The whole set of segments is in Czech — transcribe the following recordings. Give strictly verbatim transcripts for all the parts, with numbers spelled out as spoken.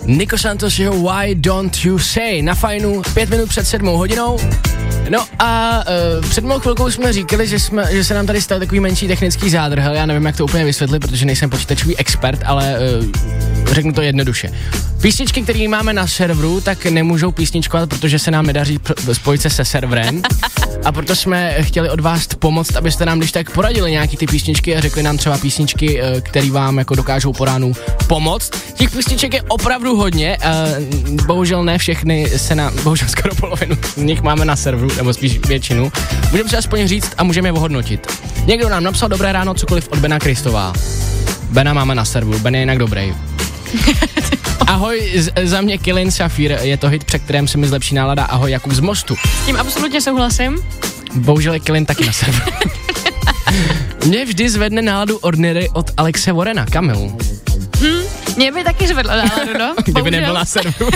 Nico Santos, jeho Why Don't You Say na Fajnu, pět minut před sedmou hodinou. No a uh, před mou chvilkou jsme říkali, že, jsme, že se nám tady stal takový menší technický zádrhel, já nevím, jak to úplně vysvětlit, protože nejsem počítačový expert, ale uh, řeknu to jednoduše. Písničky, které máme na serveru, tak nemůžou písničkovat, protože se nám nedaří pr- spojit se se serverem. A proto jsme chtěli od vás pomoct, abyste nám když tak poradili nějaký ty písničky a řekli nám třeba písničky, které vám jako dokážou po ránu pomoct. Těch písniček je opravdu hodně, bohužel ne všechny se nám, bohužel skoro polovinu z nich máme na serveru, nebo spíš většinu. Můžeme si aspoň říct a můžeme je ohodnotit. Někdo nám napsal dobré ráno, cokoliv od Bena Kristová. Bena máme na serveru, Ben je jinak dobrý. Ahoj, z, za mě Killin Safír, je to hit, při kterém se mi zlepší nálada. Ahoj, Jakub z Mostu. S tím absolutně souhlasím. Bohužel je Killin taky na serveru. Mě vždy zvedne náladu Ordinary od Alexe Warrena, Kamil. Hm, mě by taky zvedla náladu, no. Kdyby nebyl na serveru.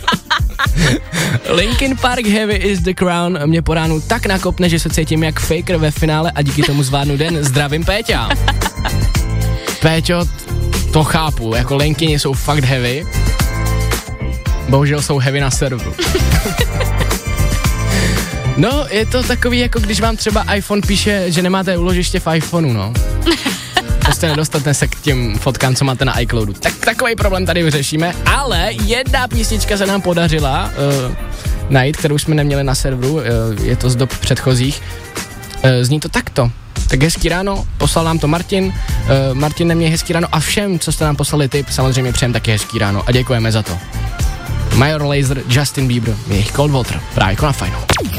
Linkin Park Heavy is the Crown mě po ránu tak nakopne, že se cítím jak Faker ve finále a díky tomu zvládnu den. Zdravím, Péťa. Péťo, to chápu, jako Linkini jsou fakt heavy. Bohužel jsou heavy na serveru. No, je to takový, jako když vám třeba iPhone píše, že nemáte úložiště v iPhoneu, no. Prostě nedostatne se k těm fotkám, co máte na iCloudu. Tak takový problém tady vyřešíme, ale jedna písnička se nám podařila uh, najít, kterou jsme neměli na serveru, uh, je to z dob předchozích. Uh, zní to takto. Tak hezký ráno, poslal nám to Martin, uh, Martin neměl hezký ráno a všem, co jste nám poslali tip, samozřejmě přejem taky hezký ráno a děkujeme za to. Major Lazer, Justin Bieber, jejich Cold Water, právě jako na Fajnu.